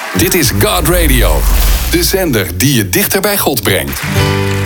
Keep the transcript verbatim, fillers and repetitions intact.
Dit is God Radio. De zender die je dichter bij God brengt.